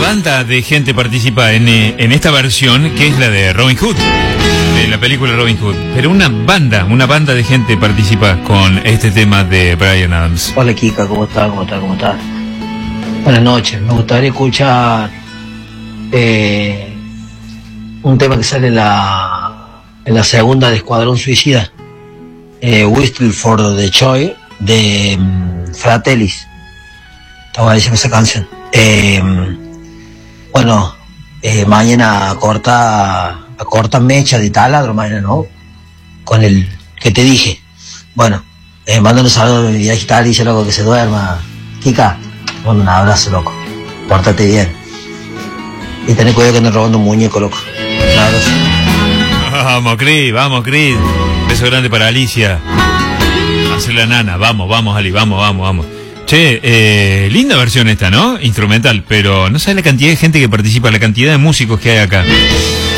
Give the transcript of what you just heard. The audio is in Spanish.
banda de gente participa en esta versión, que es la de Robin Hood, de la película Robin Hood. Pero una banda de gente participa con este tema de Bryan Adams. Hola Kika, ¿cómo estás? Buenas noches, me gustaría escuchar un tema que sale en la segunda de Escuadrón Suicida, Whistle for the Joy, de Fratellis. Está buenísima esa canción. Mañana a corta mecha de taladro, mañana, ¿no? Con el que te dije. Bueno, mando un saludo a mi viejita Alicia, loco, que se duerma. Kika, mando un abrazo, loco. Pórtate bien. Y ten cuidado que andes robando un muñeco, loco. Un abrazo. Vamos, Cris. Beso grande para Alicia. Hacer la nana. Vamos, Ali, vamos. Che, linda versión esta, ¿no? Instrumental, pero no sabes la cantidad de gente que participa, la cantidad de músicos que hay acá.